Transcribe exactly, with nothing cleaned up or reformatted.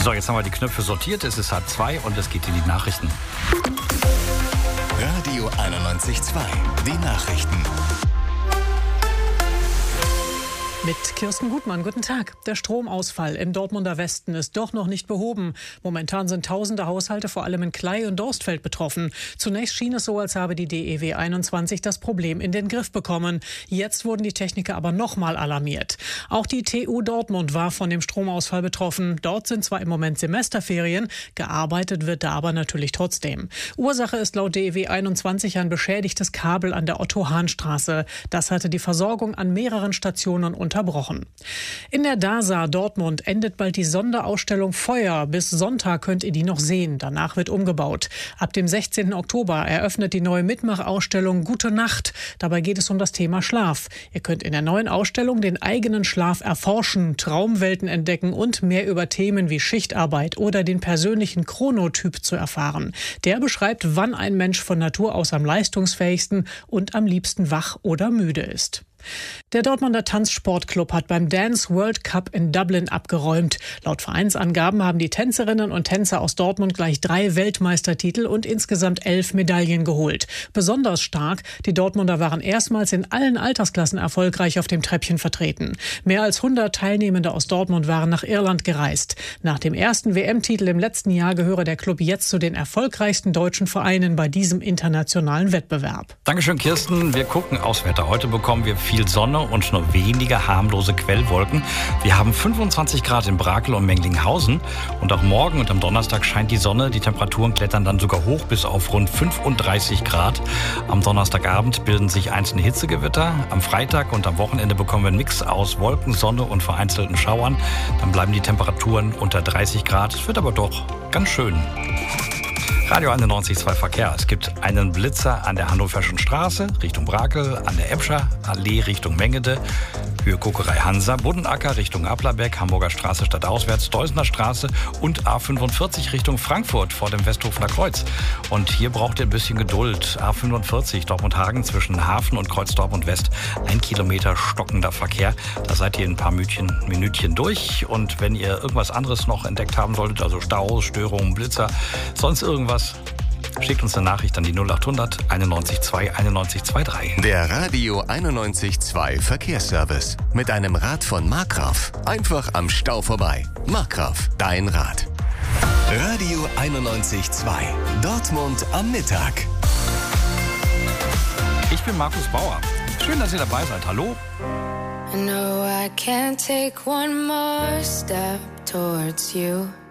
So, jetzt haben wir die Knöpfe sortiert. Es ist halb zwei und es geht in die Nachrichten. Radio einundneunzig Komma zwei, die Nachrichten. Mit Kirsten Gutmann, guten Tag. Der Stromausfall im Dortmunder Westen ist doch noch nicht behoben. Momentan sind tausende Haushalte vor allem in Klei und Dorstfeld betroffen. Zunächst schien es so, als habe die D E W einundzwanzig das Problem in den Griff bekommen. Jetzt wurden die Techniker aber nochmal alarmiert. Auch die T U Dortmund war von dem Stromausfall betroffen. Dort sind zwar im Moment Semesterferien, gearbeitet wird da aber natürlich trotzdem. Ursache ist laut D E W einundzwanzig ein beschädigtes Kabel an der Otto-Hahn-Straße. Das hatte die Versorgung an mehreren Stationen unterbrochen. In der DASA Dortmund endet bald die Sonderausstellung Feuer. Bis Sonntag könnt ihr die noch sehen. Danach wird umgebaut. Ab dem sechzehnten Oktober eröffnet die neue Mitmachausstellung Gute Nacht. Dabei geht es um das Thema Schlaf. Ihr könnt in der neuen Ausstellung den eigenen Schlaf erforschen, Traumwelten entdecken und mehr über Themen wie Schichtarbeit oder den persönlichen Chronotyp zu erfahren. Der beschreibt, wann ein Mensch von Natur aus am leistungsfähigsten und am liebsten wach oder müde ist. Der Dortmunder Tanzsportclub hat beim Dance World Cup in Dublin abgeräumt. Laut Vereinsangaben haben die Tänzerinnen und Tänzer aus Dortmund gleich drei Weltmeistertitel und insgesamt elf Medaillen geholt. Besonders stark, die Dortmunder waren erstmals in allen Altersklassen erfolgreich auf dem Treppchen vertreten. Mehr als hundert Teilnehmende aus Dortmund waren nach Irland gereist. Nach dem ersten W M-Titel im letzten Jahr gehöre der Club jetzt zu den erfolgreichsten deutschen Vereinen bei diesem internationalen Wettbewerb. Dankeschön, Kirsten. Wir gucken aufs Wetter. Heute bekommen wir viel Sonne und nur wenige harmlose Quellwolken. Wir haben fünfundzwanzig Grad in Brakel und Menglinghausen. Und auch morgen und am Donnerstag scheint die Sonne. Die Temperaturen klettern dann sogar hoch bis auf rund fünfunddreißig Grad. Am Donnerstagabend bilden sich einzelne Hitzegewitter. Am Freitag und am Wochenende bekommen wir einen Mix aus Wolken, Sonne und vereinzelten Schauern. Dann bleiben die Temperaturen unter dreißig Grad. Es wird aber doch ganz schön. Radio einundneunzig Komma zwei Verkehr. Es gibt einen Blitzer an der Hannoverschen Straße Richtung Brakel, an der Emscher Allee Richtung Mengede, Höhe Kokerei Hansa, Buddenacker Richtung Applerbeck, Hamburger Straße stadtauswärts, Deusener Straße und A fünfundvierzig Richtung Frankfurt vor dem Westhofener Kreuz. Und hier braucht ihr ein bisschen Geduld. A fünfundvierzig Dortmund-Hagen zwischen Hafen und Kreuz Dortmund West. Ein Kilometer stockender Verkehr. Da seid ihr in ein paar Minütchen, Minütchen durch. Und wenn ihr irgendwas anderes noch entdeckt haben solltet, also Staus, Störungen, Blitzer, sonst irgendwas, schickt uns eine Nachricht an die null achthundert einundneunzig zwei einundneunzig dreiundzwanzig. Der Radio einundneunzig Komma zwei Verkehrsservice. Mit einem Rad von Markgraf. Einfach am Stau vorbei. Markgraf, dein Rad. Radio einundneunzig Komma zwei. Dortmund am Mittag. Ich bin Markus Bauer. Schön, dass ihr dabei seid. Hallo. I know I can't take one more step towards you.